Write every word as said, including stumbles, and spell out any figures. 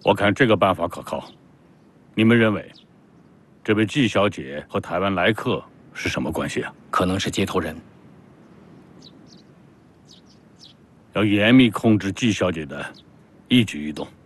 我看这个办法可靠。你们认为，这位季小姐和台湾来客是什么关系啊？ 可能是接头人。 要严密控制季小姐的一举一动。